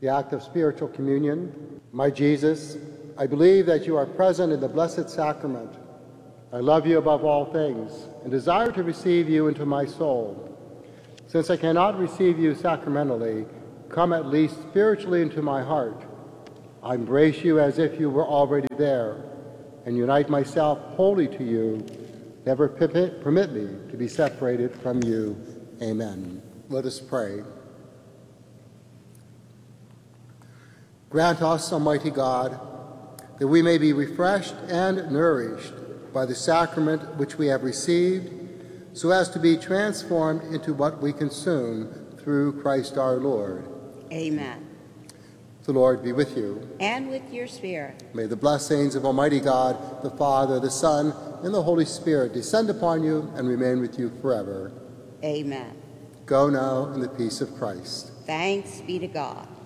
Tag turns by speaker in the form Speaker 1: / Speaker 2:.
Speaker 1: The act of spiritual communion. My Jesus, I believe that you are present in the Blessed Sacrament. I love you above all things and desire to receive you into my soul. Since I cannot receive you sacramentally, come at least spiritually into my heart. I embrace you as if you were already there and unite myself wholly to you. Never permit me to be separated from you. Amen. Let us pray. Grant us, Almighty God, that we may be refreshed and nourished by the sacrament which we have received, so as to be transformed into what we consume through Christ our Lord.
Speaker 2: Amen.
Speaker 1: The Lord be with you.
Speaker 2: And with your spirit.
Speaker 1: May the blessings of Almighty God, the Father, the Son, and the Holy Spirit descend upon you and remain with you forever.
Speaker 2: Amen.
Speaker 1: Go now in the peace of Christ.
Speaker 2: Thanks be to God.